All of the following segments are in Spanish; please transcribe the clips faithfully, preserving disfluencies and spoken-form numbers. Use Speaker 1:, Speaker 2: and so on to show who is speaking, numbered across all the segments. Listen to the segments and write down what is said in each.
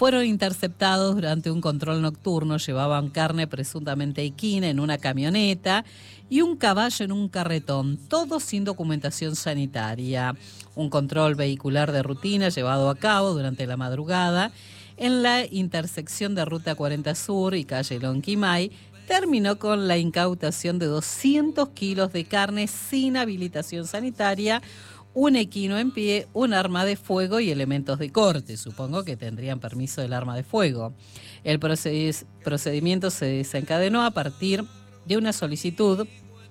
Speaker 1: fueron interceptados durante un control nocturno. Llevaban carne presuntamente equina en una camioneta y un caballo en un carretón, todo sin documentación sanitaria. Un control vehicular de rutina llevado a cabo durante la madrugada en la intersección de Ruta cuarenta Sur y calle Lonquimay terminó con la incautación de doscientos kilos de carne sin habilitación sanitaria, un equino en pie, un arma de fuego y elementos de corte. Supongo que tendrían permiso del arma de fuego. El procedimiento se desencadenó a partir de una solicitud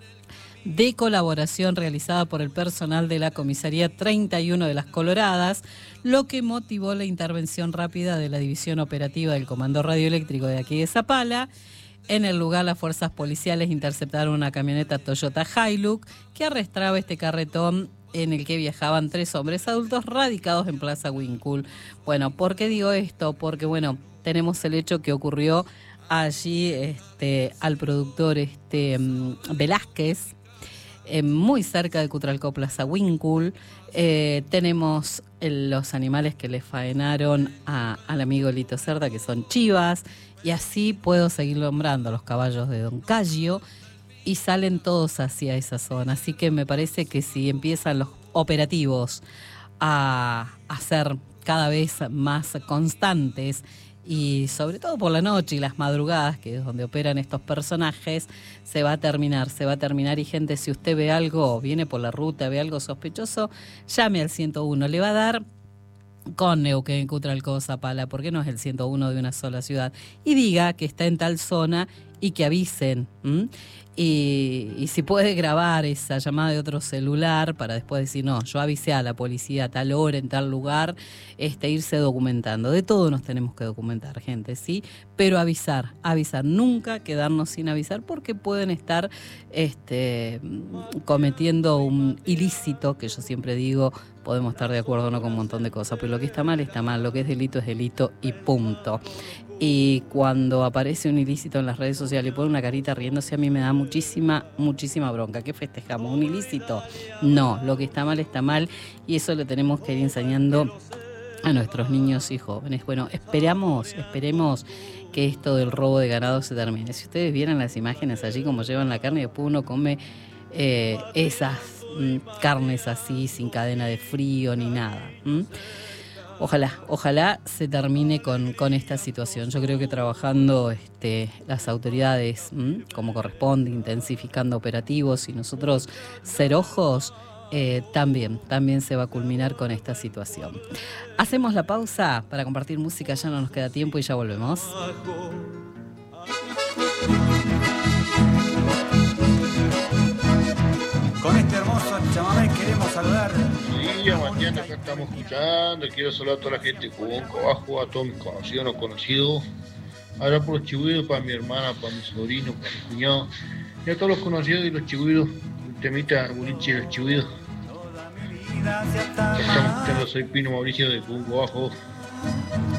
Speaker 1: de colaboración realizada por el personal de la comisaría treinta y uno de Las Coloradas, lo que motivó la intervención rápida de la división operativa del Comando Radioeléctrico de aquí de Zapala. En el lugar, las fuerzas policiales interceptaron una camioneta Toyota Hilux que arrastraba este carretón en el que viajaban tres hombres adultos radicados en Plaza Winkle. Bueno, ¿por qué digo esto? Porque, bueno, tenemos el hecho que ocurrió allí este, al productor este, Velázquez, eh, muy cerca de Cutralcó, Plaza Winkle. Eh, tenemos los animales que le faenaron a, al amigo Lito Cerda, que son chivas, y así puedo seguir nombrando los caballos de Don Cayo, y salen todos hacia esa zona. Así que me parece que si empiezan los operativos a, a ser cada vez más constantes, y sobre todo por la noche y las madrugadas, que es donde operan estos personajes, se va a terminar, se va a terminar. Y gente, si usted ve algo, viene por la ruta, ve algo sospechoso, llame al ciento uno. Le va a dar con Neuquén, Cutralcó, Zapala, porque no es el ciento uno de una sola ciudad, y diga que está en tal zona y que avisen. ¿m? Y, y si puede grabar esa llamada de otro celular para después decir, no, yo avisé a la policía a tal hora, en tal lugar, este, irse documentando. De todo nos tenemos que documentar, gente, ¿sí? Pero avisar, avisar, nunca quedarnos sin avisar, porque pueden estar este, cometiendo un ilícito, que yo siempre digo, podemos estar de acuerdo o no con un montón de cosas, pero lo que está mal, está mal, lo que es delito es delito y punto. Y cuando aparece un ilícito en las redes sociales y pone una carita riéndose, a mí me da muchísima, muchísima bronca. ¿Qué festejamos? ¿Un ilícito? No, lo que está mal está mal, y eso le tenemos que ir enseñando a nuestros niños y jóvenes. Bueno, esperamos, esperemos que esto del robo de ganado se termine. Si ustedes vieran las imágenes allí, como llevan la carne, y después uno come eh, esas mm, carnes así, sin cadena de frío ni nada. ¿Mm? Ojalá, ojalá se termine con, con esta situación. Yo creo que trabajando este, las autoridades ¿m? como corresponde, intensificando operativos, y nosotros ser ojos, eh, también, también se va a culminar con esta situación. Hacemos la pausa para compartir música, ya no nos queda tiempo y ya volvemos.
Speaker 2: Con este hermoso chamamé queremos saludar.
Speaker 3: Sí, ya mañana acá estamos escuchando. Quiero saludar a toda la gente de Cubonco abajo, a todos mis conocidos, no conocidos. Ahora por los chihuidos, para mi hermana, para mi sobrino, para mi cuñado. Y a todos los conocidos y los chihuidos. Un temita boliche del chihuido. Estamos escuchando, soy Pino Mauricio de Cubonco abajo.